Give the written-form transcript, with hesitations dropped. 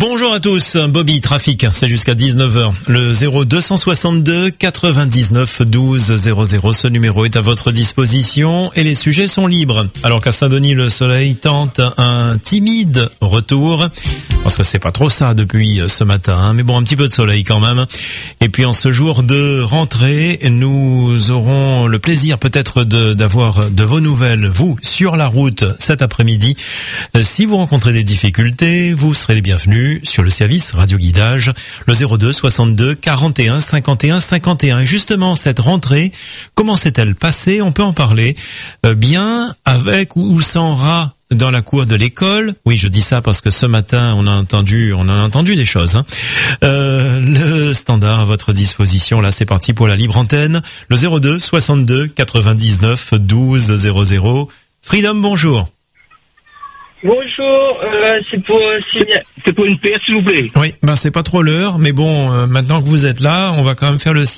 Bonjour à tous, Bobby Trafic, c'est jusqu'à 19h. Le 0262 99 12 00, ce numéro est à votre disposition et les sujets sont libres. Alors qu'à Saint-Denis, le soleil tente un timide retour, parce que c'est pas trop ça depuis ce matin, hein, mais bon, un petit peu de soleil quand même. Et puis en ce jour de rentrée, nous aurons le plaisir peut-être d'avoir de vos nouvelles, vous, sur la route cet après-midi. Si vous rencontrez des difficultés, vous serez les bienvenus sur le service radio guidage, le 02 62 41 51 51. Et justement, cette rentrée, comment s'est-elle passée? On peut en parler bien avec ou sans rat dans la cour de l'école. Oui, je dis ça parce que ce matin, on a entendu des choses. Hein. Le standard à votre disposition, là, c'est parti pour la libre antenne. Le 02 62 99 12 00. Freedom, bonjour. Bonjour, c'est pour une paire, s'il vous plaît. Oui, c'est pas trop l'heure, mais bon, maintenant que vous êtes là, on va quand même faire le